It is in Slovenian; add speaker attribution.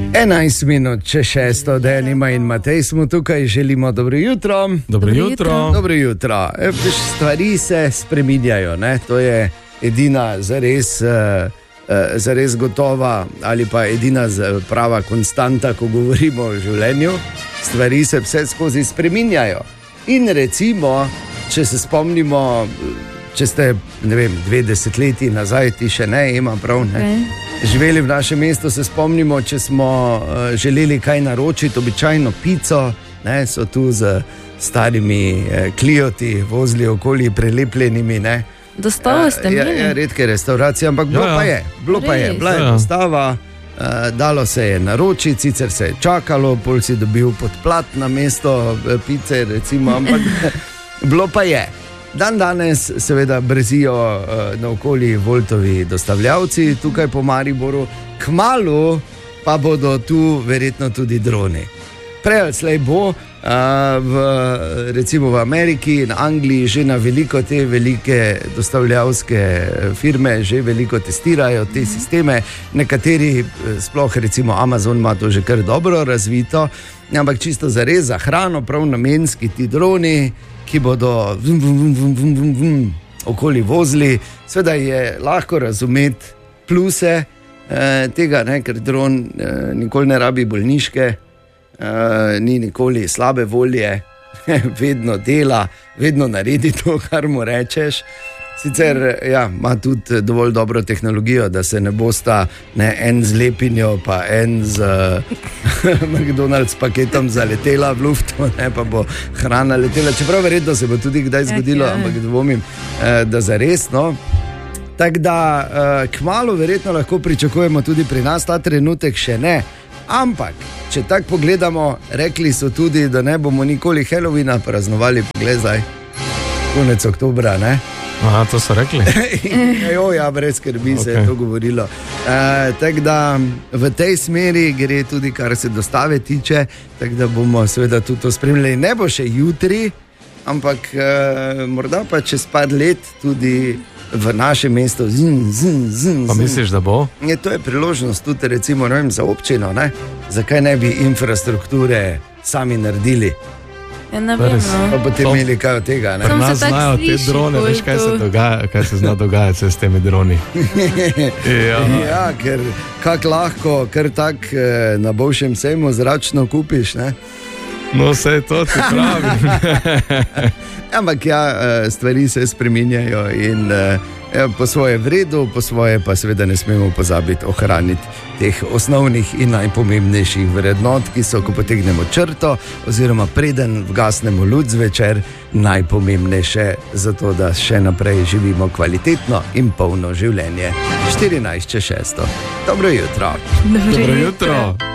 Speaker 1: 11 minut, če 6, Denima in Matej smo tukaj, želimo dobro jutro.
Speaker 2: Dobro jutro.
Speaker 1: Dobro jutro. Stvari se spreminjajo, ne? To je edina zares gotova ali pa edina prava konstanta, ko govorimo o življenju. Stvari se vse skozi spreminjajo. In recimo, če se spomnimo, če ste, ne vem, 20 leti nazaj, ti še ne, ima prav, ne? Živeli v našem mestu, se spomnimo, če smo želeli kaj naročiti, običajno pico, ne, so tu z starimi klioti vozili okoli prelepljenimi, ne.
Speaker 3: Dostavo ste imeli?
Speaker 1: Ja, redke restauracije, ampak bilo pa je, bila je dostava, dalo se je naročiti, sicer se je čakalo, pol si dobil podplat na mesto pice, recimo, ampak bilo pa je. Dan danes seveda brzijo naokoli Woltovi dostavljavci tukaj po Mariboru, kmalu pa bodo tu verjetno tudi droni. Prej ali slej bo, recimo v Ameriki in Angliji že na veliko te velike dostavljavske firme že veliko testirajo te sisteme, nekateri, sploh recimo Amazon ima to že kar dobro razvito, ampak čisto zares za hrano, prav namenski ti droni, ki bodo okoli vozili. Sveda je lahko razumeti pluse tega, ne, ker dron nikoli ne rabi bolniške, ni nikoli slabe volje, vedno dela, vedno naredi to, kar mu rečeš. Sicer ja, ima tudi dovolj dobro tehnologijo, da se ne bosta en z lepinjo pa en z McDonald's paketom zaletela v luftu, ne, pa bo hrana letela. Čeprav verjetno se bo tudi kdaj zgodilo, ampak dvomim, da zares, no. Tako da kmalu verjetno lahko pričakujemo tudi pri nas, ta trenutek še ne. Ampak, če tako pogledamo, rekli so tudi, da ne bomo nikoli Halloweena praznovali, pogled zdaj, konec oktobra, ne?
Speaker 2: Aha, to so rekli?
Speaker 1: Ja, brez skrbi se je to govorilo. Tako da v tej smeri gre tudi, kar se dostave tiče, tako da bomo seveda tudi to spremljali. Ne bo še jutri, ampak morda pa čez par let tudi v našem mestu.
Speaker 2: Pa misliš, da bo?
Speaker 1: To je priložnost tudi recimo, ne vem, za občino, ne? Zakaj ne bi infrastrukture sami naredili?
Speaker 3: Ja, ne vem, no.
Speaker 1: Pa potem imeli kaj od tega, ne?
Speaker 2: Pri nas znajo te drone, veš, kaj se zna dogajati s temi droni.
Speaker 1: Ja, ker kak lahko, kar tak na bovšem sejmu zračno kupiš, ne?
Speaker 2: No, vse to ti pravim.
Speaker 1: Ampak ja, stvari se spreminjajo in po svoje vredu, po svoje pa seveda ne smemo pozabiti ohraniti teh osnovnih in najpomembnejših vrednot, ki so, ko potegnemo črto oziroma preden vgasnemo luč zvečer, najpomembnejše za to, da še naprej živimo kvalitetno in polno življenje. 14:06. Dobro jutro.
Speaker 2: Dobro jutro.